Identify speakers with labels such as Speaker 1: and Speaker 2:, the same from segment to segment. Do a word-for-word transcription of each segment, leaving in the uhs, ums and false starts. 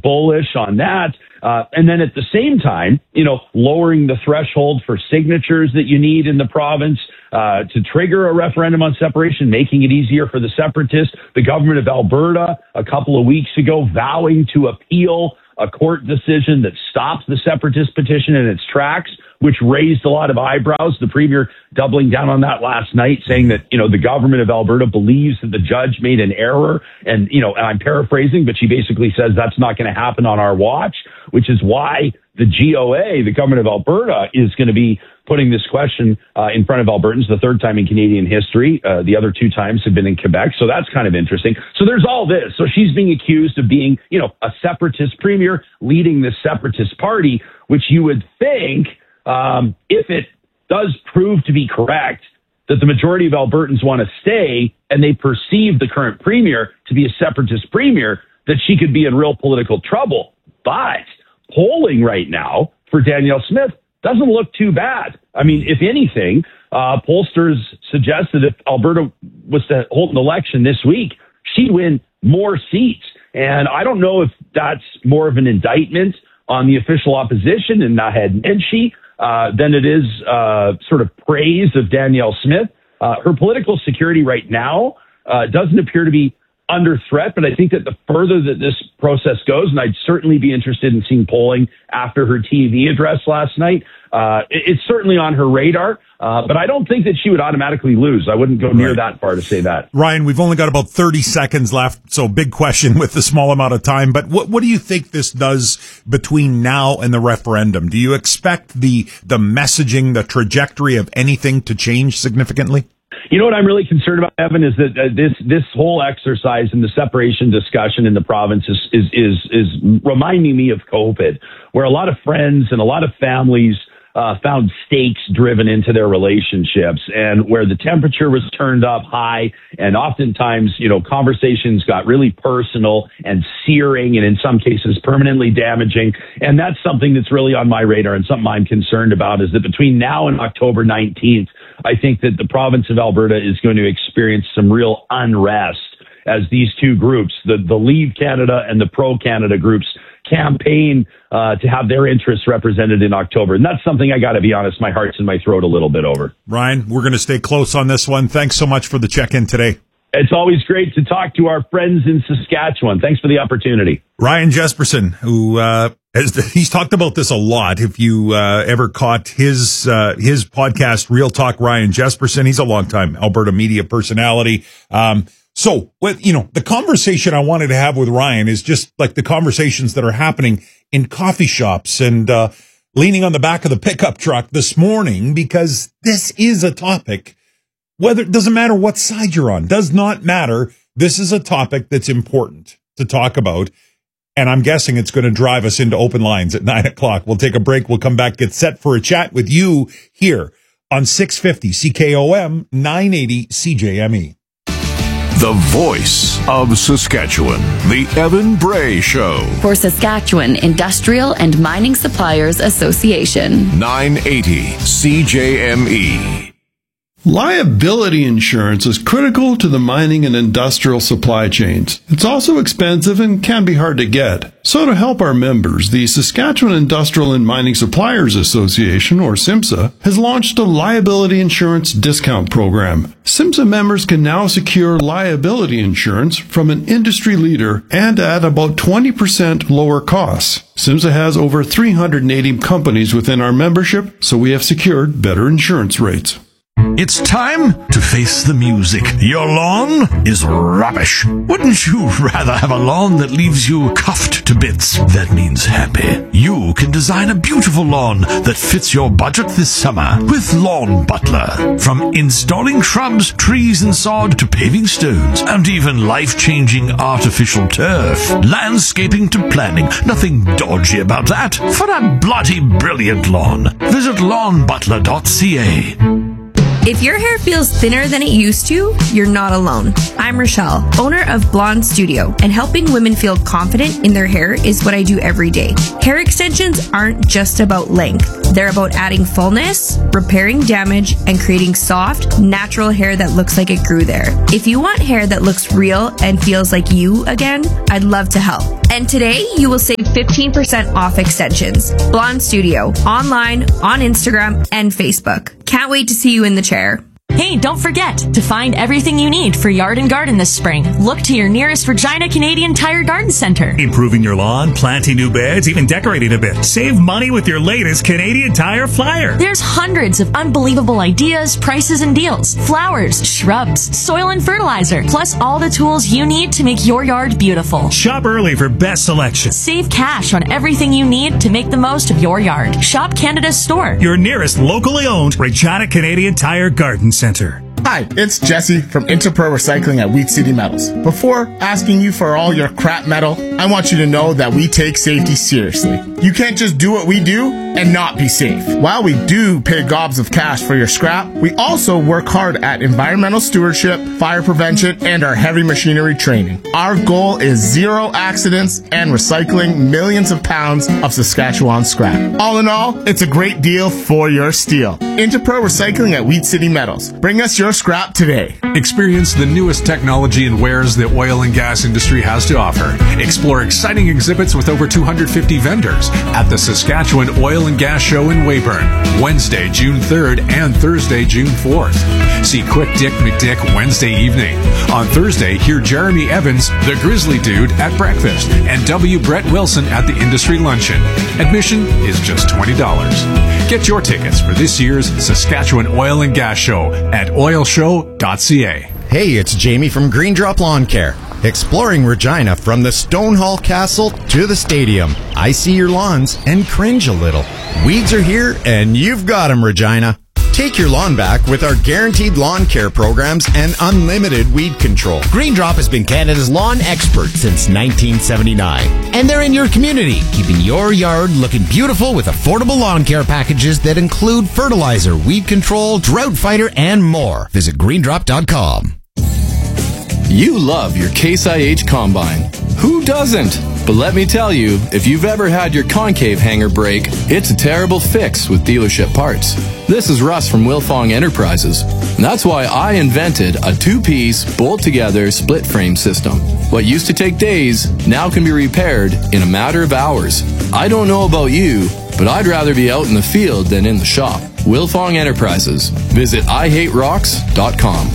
Speaker 1: bullish on that. Uh, and then at the same time, you know, lowering the threshold for signatures that you need in the province uh, to trigger a referendum on separation, making it easier for the separatists. The government of Alberta a couple of weeks ago vowing to appeal a court decision that stops the separatist petition in its tracks, which raised a lot of eyebrows. The premier doubling down on that last night, saying that, you know, the government of Alberta believes that the judge made an error. And, you know, and I'm paraphrasing, but she basically says that's not going to happen on our watch, which is why the G O A, the government of Alberta, is going to be putting this question uh, in front of Albertans, the third time in Canadian history. Uh, the other two times have been in Quebec. So that's kind of interesting. So there's all this. So she's being accused of being, you know, a separatist premier leading this separatist party, which you would think, um, if it does prove to be correct, that the majority of Albertans want to stay and they perceive the current premier to be a separatist premier, that she could be in real political trouble. But polling right now for Danielle Smith doesn't look too bad. I mean, if anything, uh, pollsters suggest that if Alberta was to hold an election this week, she'd win more seats. And I don't know if that's more of an indictment on the official opposition and Naheed Nenshi uh, than it is uh, sort of praise of Danielle Smith. Uh, her political security right now uh, doesn't appear to be under threat, but I think that the further that this process goes, and I'd certainly be interested in seeing polling after her T V address last night, uh, it, it's certainly on her radar, uh, but I don't think that she would automatically lose. I wouldn't go near
Speaker 2: right.
Speaker 1: that far to say that.
Speaker 2: Ryan, we've only got about thirty seconds left, so big question with the small amount of time, but what, what do you think this does between now and the referendum? Do you expect the, the messaging, the trajectory of anything to change significantly?
Speaker 1: You know what I'm really concerned about, Evan, is that uh, this this whole exercise in the separation discussion in the province is, is is is reminding me of COVID, where a lot of friends and a lot of families uh, found stakes driven into their relationships, and where the temperature was turned up high, and oftentimes, you know, conversations got really personal and searing, and in some cases permanently damaging. And that's something that's really on my radar, and something I'm concerned about, is that between now and October nineteenth, I think that the province of Alberta is going to experience some real unrest as these two groups, the, the Leave Canada and the Pro Canada groups, campaign uh, to have their interests represented in October. And that's something I got to be honest, my heart's in my throat a little bit over.
Speaker 2: Ryan, we're going to stay close on this one. Thanks so much for the check-in today.
Speaker 1: It's always great to talk to our friends in Saskatchewan. Thanks for the opportunity.
Speaker 2: Ryan Jespersen, who uh, has, he's talked about this a lot. If you uh, ever caught his uh, his podcast, Real Talk Ryan Jespersen, he's a longtime Alberta media personality. Um, so, with, you know, the conversation I wanted to have with Ryan is just like the conversations that are happening in coffee shops and uh, leaning on the back of the pickup truck this morning, because this is a topic. Whether it doesn't matter what side you're on, does not matter. This is a topic that's important to talk about. And I'm guessing it's going to drive us into open lines at nine o'clock. We'll take a break. We'll come back, get set for a chat with you here on six fifty C K O M, nine eighty C J M E.
Speaker 3: The voice of Saskatchewan, the Evan Bray Show.
Speaker 4: For Saskatchewan Industrial and Mining Suppliers Association.
Speaker 3: nine eighty C J M E.
Speaker 5: Liability insurance is critical to the mining and industrial supply chains. It's also expensive and can be hard to get. So to help our members, the Saskatchewan Industrial and Mining Suppliers Association, or SIMSA, has launched a liability insurance discount program. SIMSA members can now secure liability insurance from an industry leader and at about twenty percent lower costs. SIMSA has over three hundred eighty companies within our membership, so we have secured better insurance rates.
Speaker 6: It's time to face the music. Your lawn is rubbish. Wouldn't you rather have a lawn that leaves you cuffed to bits? That means happy. You can design a beautiful lawn that fits your budget this summer with Lawn Butler. From installing shrubs, trees and sod to paving stones and even life-changing artificial turf. Landscaping to planning. Nothing dodgy about that. For a bloody brilliant lawn, visit lawn butler dot c a.
Speaker 7: If your hair feels thinner than it used to, you're not alone. I'm Rochelle, owner of Blonde Studio, and helping women feel confident in their hair is what I do every day. Hair extensions aren't just about length. They're about adding fullness, repairing damage, and creating soft, natural hair that looks like it grew there. If you want hair that looks real and feels like you again, I'd love to help. And today, you will save fifteen percent off extensions. Blonde Studio, online, on Instagram, and Facebook. Can't wait to see you in the chair.
Speaker 8: Hey, don't forget to find everything you need for yard and garden this spring. Look to your nearest Regina Canadian Tire Garden Center.
Speaker 9: Improving your lawn, planting new beds, even decorating a bit. Save money with your latest Canadian Tire flyer.
Speaker 8: There's hundreds of unbelievable ideas, prices, and deals. Flowers, shrubs, soil and fertilizer, plus all the tools you need to make your yard beautiful.
Speaker 9: Shop early for best selection.
Speaker 8: Save cash on everything you need to make the most of your yard. Shop Canada's store.
Speaker 9: Your nearest locally owned Regina Canadian Tire Garden Center.
Speaker 10: Hi, it's Jesse from Interpro Recycling at Wheat City Metals. Before asking you for all your crap metal, I want you to know that we take safety seriously. You can't just do what we do and not be safe. While we do pay gobs of cash for your scrap, we also work hard at environmental stewardship, fire prevention, and our heavy machinery training. Our goal is zero accidents and recycling millions of pounds of Saskatchewan scrap. All in all, it's a great deal for your steel. Interpro Recycling at Wheat City Metals. Bring us your scrap today.
Speaker 11: Experience the newest technology and wares the oil and gas industry has to offer. Explore exciting exhibits with over two hundred fifty vendors at the Saskatchewan Oil and Gas Show in Weyburn, Wednesday, June third and Thursday, June fourth. See Quick Dick McDick Wednesday evening. On Thursday, hear Jeremy Evans, the Grizzly Dude, at breakfast, and W. Brett Wilson at the Industry Luncheon. Admission is just twenty dollars. Get your tickets for this year's Saskatchewan Oil and Gas Show at oil show dot c a.
Speaker 12: Hey, it's Jamie from Green Drop Lawn Care. Exploring Regina from the Stonehall Castle to the stadium. I see your lawns and cringe a little. Weeds are here and you've got them, Regina. Take your lawn back with our guaranteed lawn care programs and unlimited weed control.
Speaker 13: Green Drop has been Canada's lawn expert since nineteen seventy-nine. And they're in your community, keeping your yard looking beautiful with affordable lawn care packages that include fertilizer, weed control, drought fighter, and more. Visit green drop dot com.
Speaker 14: You love your Case I H Combine. Who doesn't? But let me tell you, if you've ever had your concave hanger break, it's a terrible fix with dealership parts. This is Russ from Wilfong Enterprises. And that's why I invented a two-piece, bolt-together, split-frame system. What used to take days now can be repaired in a matter of hours. I don't know about you, but I'd rather be out in the field than in the shop. Wilfong Enterprises. Visit i hate rocks dot com.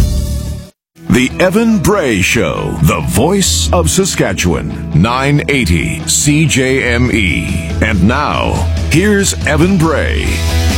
Speaker 3: The Evan Bray Show, the voice of Saskatchewan, nine eighty C J M E. And now, here's Evan Bray.